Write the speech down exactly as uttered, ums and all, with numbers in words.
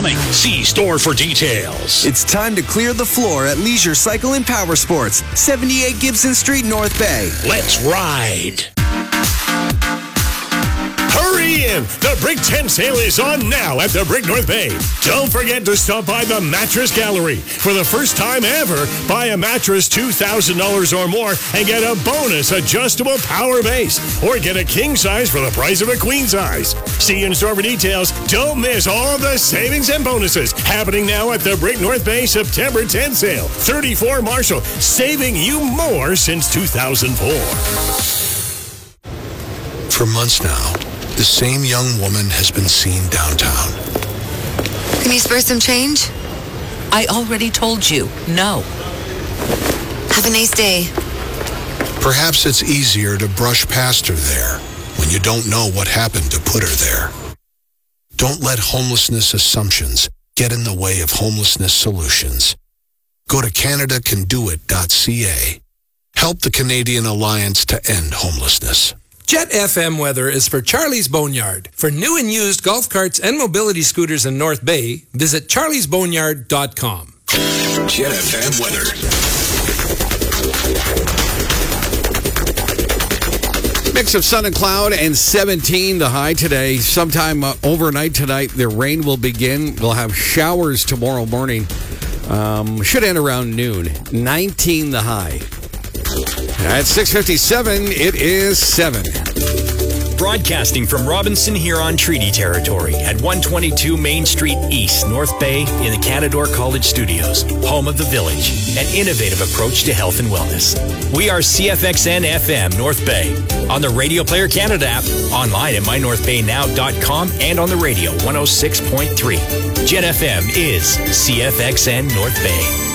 plumbing. See store for details. It's time to clear the floor at Leisure Cycle and Power Sports, seventy-eight Gibson Street, North Bay. Let's ride. Hurry in! The Brick tent sale is on now at the Brick North Bay. Don't forget to stop by the Mattress Gallery. For the first time ever, buy a mattress two thousand dollars or more and get a bonus adjustable power base. Or get a king size for the price of a queen size. See you in store for details. Don't miss all the savings and bonuses happening now at the Brick North Bay September tent sale. thirty-four Marshall, saving you more since two thousand four. For months now, the same young woman has been seen downtown. Can you spare some change? I already told you, no. Have a nice day. Perhaps it's easier to brush past her there when you don't know what happened to put her there. Don't let homelessness assumptions get in the way of homelessness solutions. Go to canada can do it dot c a. Help the Canadian Alliance to End Homelessness. Jet F M weather is for Charlie's Boneyard. For new and used golf carts and mobility scooters in North Bay, visit charlies boneyard dot com. Jet F M weather. Mix of sun and cloud and seventeen the high today. Sometime uh, overnight tonight, the rain will begin. We'll have showers tomorrow morning. Um, should end around noon. nineteen the high. At six fifty-seven, it is seven. Broadcasting from Robinson Huron Treaty Territory at one twenty-two Main Street East, North Bay, in the Canadore College Studios, home of the Village, an innovative approach to health and wellness. We are C F X N F M North Bay, on the Radio Player Canada app, online at my north bay now dot com, and on the radio one oh six point three. Jet F M is C F X N North Bay.